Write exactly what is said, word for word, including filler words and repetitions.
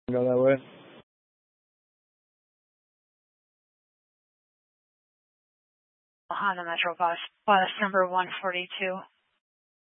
Go that way. On the Metro bus, bus number one forty-two.